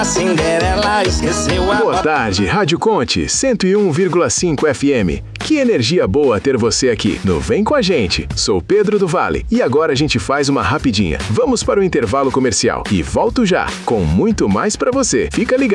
A Cinderela esqueceu a... Boa tarde, Rádio Conte 101,5 FM. Que energia boa ter você aqui no Vem Com a Gente. Sou Pedro do Vale e agora a gente faz uma rapidinha. Vamos para o intervalo comercial e volto já com muito mais para você. Fica ligado.